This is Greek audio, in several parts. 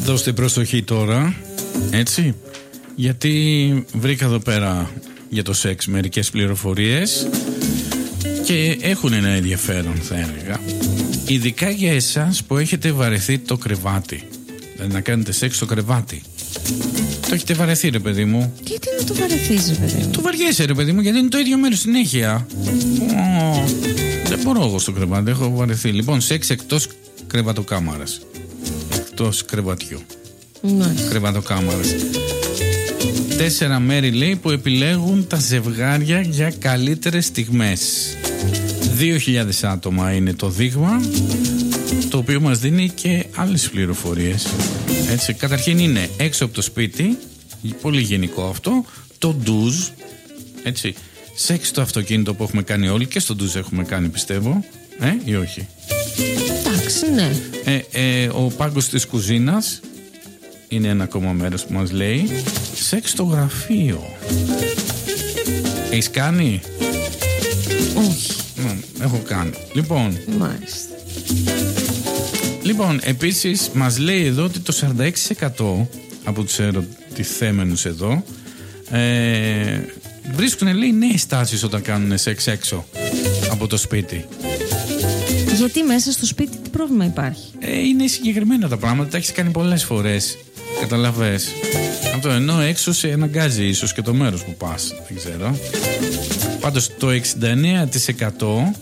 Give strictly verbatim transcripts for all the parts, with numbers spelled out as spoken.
Δώστε προσοχή τώρα, έτσι, γιατί βρήκα εδώ πέρα για το σεξ μερικές πληροφορίες και έχουν ένα ενδιαφέρον, θα έλεγα. Ειδικά για εσάς που έχετε βαρεθεί το κρεβάτι, δηλαδή να κάνετε σεξ στο κρεβάτι. Το έχετε βαρεθεί, ρε παιδί μου. Γιατί να το βαρεθείς, ρε παιδί μου? Το βαριέσαι, ρε παιδί μου, γιατί είναι το ίδιο μέρος συνέχεια. Oh, δεν μπορώ εγώ στο κρεβάτι, έχω βαρεθεί. Λοιπόν, σεξ εκτός κρεβατοκάμαρας. Εκτός κρεβατιού. Ναι. Κρεβατοκάμαρας. Τέσσερα μέρη, λέει, που επιλέγουν τα ζευγάρια για καλύτερες στιγμές. Δύο χιλιάδες άτομα είναι το δείγμα, το οποίο μας δίνει και άλλες πληροφορίες. Έτσι, καταρχήν είναι έξω από το σπίτι, πολύ γενικό αυτό, το ντουζ, έτσι, σεξ στο αυτοκίνητο που έχουμε κάνει όλοι, και στο ντουζ έχουμε κάνει, πιστεύω, ε, ή όχι? Εντάξει, ναι. Ε, ε, ο πάγκος της κουζίνας είναι ένα ακόμα μέρος που μας λέει. Σεξ στο γραφείο. Έχεις κάνει? Όχι. Mm, έχω κάνει. Λοιπόν, Μάλιστα. Λοιπόν, επίσης μας λέει εδώ ότι το σαράντα έξι τοις εκατό από τους ερωτηθέμενους εδώ ε, βρίσκουν, λέει, νέες τάσεις όταν κάνουν σεξ έξω από το σπίτι. Γιατί μέσα στο σπίτι τι πρόβλημα υπάρχει? Ε, είναι συγκεκριμένα τα πράγματα, τα έχεις κάνει πολλές φορές. Καταλαβες. Αυτό, ενώ έξω σε αναγκάζει ίσως και το μέρος που πας. Δεν ξέρω. Πάντως το εξήντα εννέα τοις εκατό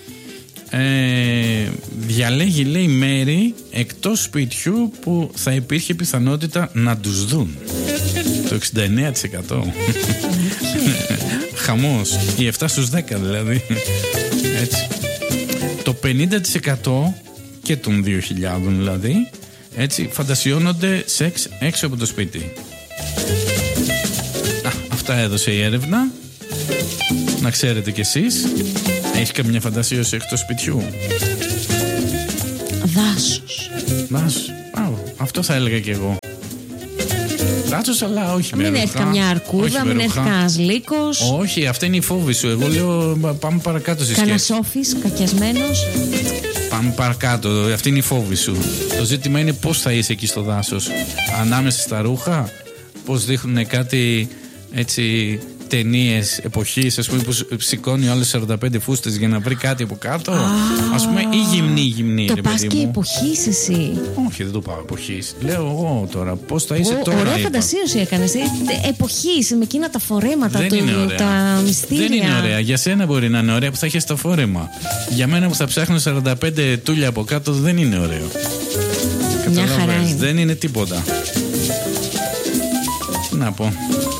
ε, διαλέγει, λέει, μέρη εκτός σπιτιού που θα υπήρχε πιθανότητα να τους δουν. Το εξήντα εννέα τοις εκατό. Χαμός. Οι επτά στους δέκα δηλαδή. Έτσι. Το πενήντα τοις εκατό και των δύο χιλιάδων δηλαδή, έτσι, φαντασιώνονται σεξ έξω από το σπίτι. Α, αυτά έδωσε η έρευνα. Να ξέρετε κι εσείς. Έχεις καμιά φαντασίωση εκτός σπιτιού? Δάσος. Δάσος. Α, αυτό θα έλεγα κι εγώ. Δάσος, αλλά όχι με Μην ρούχα. έρθει καμιά αρκούδα, μην έρθει κανένας λύκος. Όχι, αυτή είναι η φόβη σου. Εγώ λέω πάμε παρακάτω στη σκέψη. Κανένας όφης, κακιασμένος. Πάμε παρακάτω, αυτή είναι η φόβη σου. Το ζήτημα είναι πώς θα είσαι εκεί στο δάσος. Ανάμεσα στα ρούχα, πώς δείχνουν κάτι, έτσι, ταινίες εποχής, ας πούμε, που σηκώνει όλες σαράντα πέντε φούστες για να βρει κάτι από κάτω. Ah, ας πούμε, ή γυμνή γυμνή. Το πας και εποχής εσύ? Όχι, δεν το πάω εποχής. Λέω εγώ τώρα, πώς θα είσαι Ο, τώρα. Ωραία είπα. φαντασίωση έκανες. Εποχής, με εκείνα τα φορέματα, δεν του, είναι ωραία. τα μυστήρια. Δεν είναι ωραία. Για σένα μπορεί να είναι ωραία που θα έχεις το φόρεμα. Για μένα που θα ψάχνω σαράντα πέντε τούλια από κάτω δεν είναι ωραίο. Μια χαρά είναι. Δεν είναι τίποτα. Τι να πω.